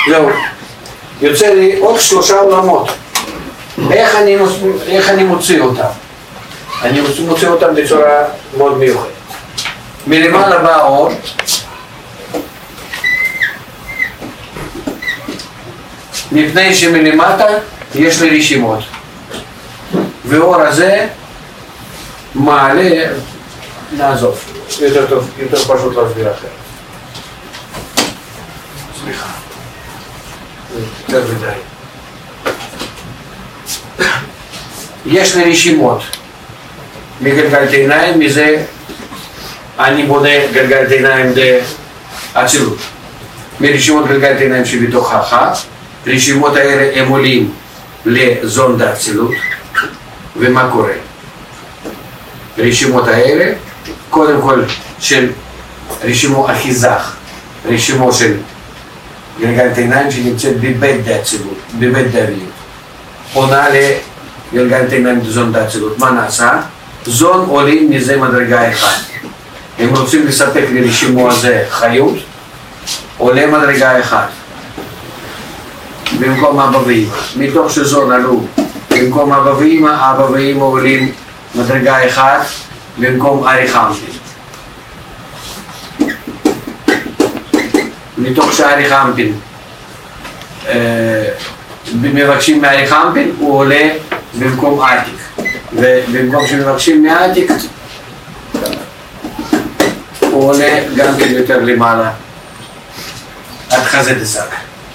זהו, יוצא לי עוד 3 עולמות. איך אני מוציא אותם? אני מוציא אותם בצורה מאוד מיוחדת. מלמעלה בא האור, מפני שמלמטה יש לי רשימות, והאור הזה מעלה, נעזוב, יותר טוב, יותר פשוט להסביר אחרת. סליחה, יותר מדי. יש לי רשימות מגלגלת עיניים, מזה אני בונה גלגלת עיניים לאצילות. מרשימות גלגלת עיניים שבתוך האחת, רשימות האלה הם עולים לזון דאצילות, ומה קורה? רשימות האלה, קודם כל של רשימו אחיזך, רשימו של גלגלת עיניים שנמצאת בבית דאצילות, בבית דאביות, עונה לגלגלת עיניים זון דאצילות. מה נעשה? זון עולים מזה מדרגה אחת. הם רוצים לספק לרשימו הזה חיות, עולה מדרגה אחת במקום אבא ואמא. מתוך שזון עלו במקום אבא ואמא, אבא ואמא עולים מדרגה אחת במקום ארי חמפין. מתוך שארי חמפין מבקשים מארי חמפין, הוא עולה במקום עתיק, ובמקום שמבקשים מעתיק הוא עולה גם כן יותר למעלה עד חזה דסק.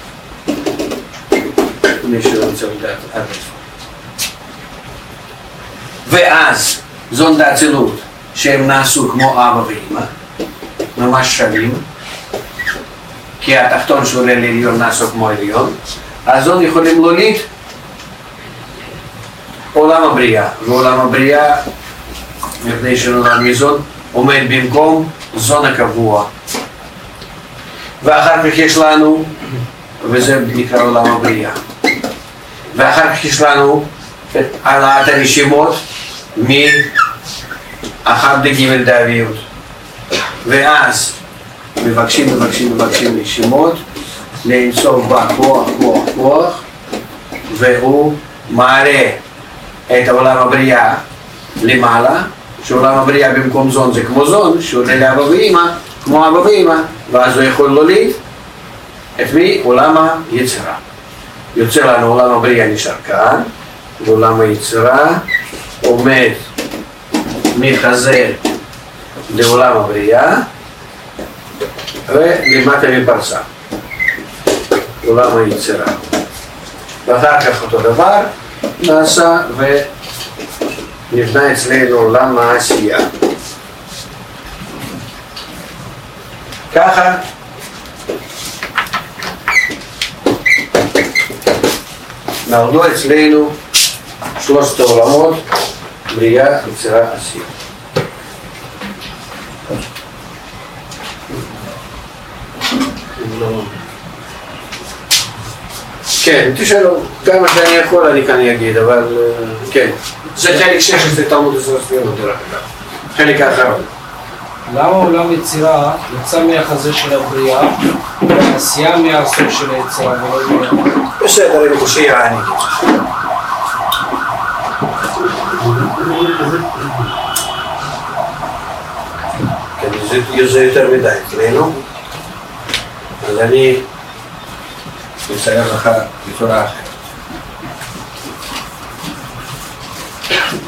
מי שרוצה לדעת עד איפה. ואז זון דאצילות שהם נעשו כמו אבא ואמא, ממש שווים, כי התחתון שעולה לעליון נעשו כמו עליון, אז זון יכולים להוליד עולם הבריאה, ועולם הבריאה מפני שנולד מזון עומד במקום זון הקבוע. ואחר כך יש לנו, וזה נקרא עולם הבריאה, ואחר כך יש לנו את העלאת הרשימות מאחת דג' דאביות, ואז מבקשים רשימות לאינסוף בה כוח, והוא מעלה את עולם הבריאה למעלה, שעולם הבריאה במקום זון זה כמו זון, שעולה לאבא ואמא כמו אבא ואמא, ואז הוא יכול להוליד את מי? עולם היצירה. יוצא לנו עולם הבריאה נשאר כאן, ועולם היצירה עומד מחזה לעולם הבריאה ולמטה מפרסה, עולם היצירה. ואחר כך אותו דבר נעשה ונבנה אצלנו עולם העשייה. ככה נולדו אצלנו 3 עולמות, בריאה, יצירה, עשייה. כן, תשאלו, כמה שאני יכול אני כאן אגיד, אבל כן. זה חלק 16 תלמוד עשרה ספירות דרך אגב, חלק האחרון. למה עולם יצירה יצא מהחזה של הבריאה והעשייה מהסוף של היצירה ולא מהחזה? בסדר, אני חושב אני אגיד. כן, זה יותר מדי אצלנו, אז אני אצייר לך בצורה אחרת.